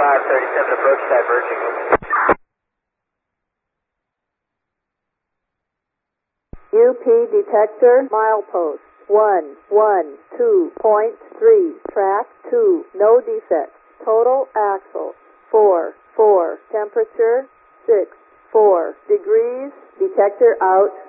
537 approach diverging. UP detector milepost 112.3, track 2, no defects. Total axle 4, temperature 6, 4 degrees. Detector out.